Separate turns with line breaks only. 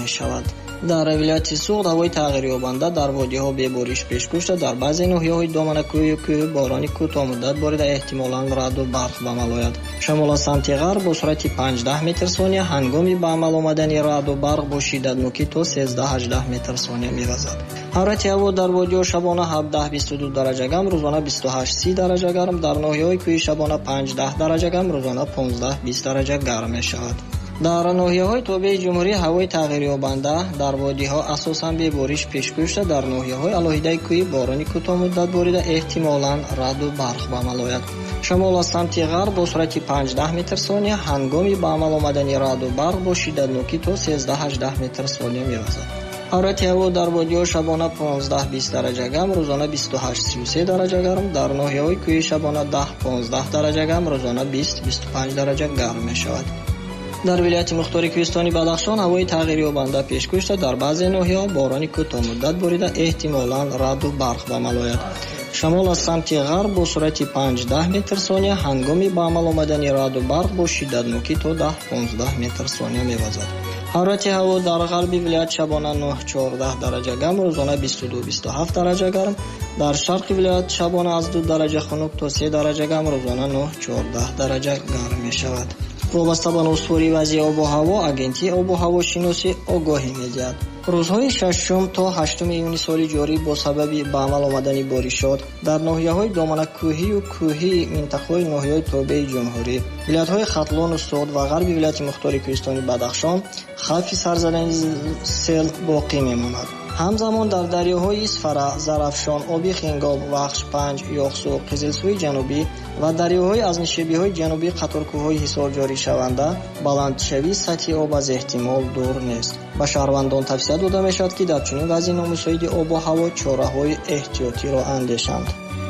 мешавад. дар вилояти Суғд ҳавои тағйирёбанда дар водиҳо бебориш пешгӯ шуда, дар баъзе ноҳияҳои доманакӯҳи кӯҳ борони кӯтоҳмуддат борида эҳтимолан раъду барқ ба амал ояд. Шамол аз самти ғарб бо суръати 5-10 метр/сония ҳангоми ба амал омадани раъду барқ бо шиддатнокӣ то 13-18 метр/сония мевазад. ҳарорати ҳаво дар водиҳо шабона 17-22 дараҷа гарм, рӯзона 28-30 дараҷа гарм, дар ноҳияҳои кӯҳӣ шабона 5-10 дараҷа гарм, рӯзона 15-20 дараҷа гарм мешавад. дар ноҳияҳои тобеи ҷумҳурӣ ҳавои тағйирёбанда дар водиҳо асосан бебориш пешгӯ шуда, дар ноҳияҳои алоҳидаи кӯҳӣ борони кӯтоҳмуддат борида эҳтимолан раъду барқ ба амал ояд. шамол аз самти ғарб бо суръати 5-10 метр/сония ҳангоми ба амал омадани раъду барқ бо шиддатнокӣ то 13-18 метр/сония мевазад. ҳарорати ҳаво дар водиҳо шабона 15-20 дараҷа гарм, рӯзона 28-33 дараҷа гарм, дар ноҳияҳои кӯҳӣ шабона 10-15 дараҷа гарм, рӯзона 20-25 дараҷа гарм мешавад. дар вилояти мухтори кӯҳистони Бадахшон ҳавои тағйирёбанда пешгӯ шуда, дар баъзе ноҳияҳо борони кӯтоҳмуддат борида эҳтимолан раъду барқ ба амал ояд. шамол аз самти ғарб бо суръати 5-10 метр/сония ҳангоми ба амал омадани раъду барқ бо шиддатнокӣ то 10-15 метр/сония мевазад. ҳарорати ҳаво дар ғарби вилоят шабона 9-14 дараҷа гарм, рӯзона 22-27 дараҷа гарм, дар шарқи вилоят шабона аз 2 дараҷа хунук то 3 дараҷа гарм, рӯзона 9-14 дараҷа гарм мешавад. вобаста ба нусхӯрии вазъи обу ҳаво, агентии обу ҳавошиносӣ огоҳӣ медиҳад. рӯзҳои 6 то 8 июни соли ҷорӣ бо сабаби ба амал омадани боришот дар ноҳияҳои доманакӯҳию кӯҳии минтақаҳои ноҳияҳои тобеи ҷумҳурӣ, вилоятҳои Хатлону Суғд ва ғарби вилояти мухтори кӯҳистони Бадахшон хавфи сарзадани сел боқӣ мемонад. ҳамзамон дар дарёҳои Исфара, Зарафшон, Оби Хингоб, Вахш-5, Ёхсу, Қизилсуи ҷанубӣ ва дарёҳои аз нишебиҳои ҷанубии қаторкӯҳҳои ҳисорҷоришаванда баландшавии сатҳи об аз эҳтимол дур нест. ба шаҳрвандон тавсия дода мешавад, ки дар чунин вазъи номусоиди обу ҳаво чораҳои эҳтиётиро андешанд.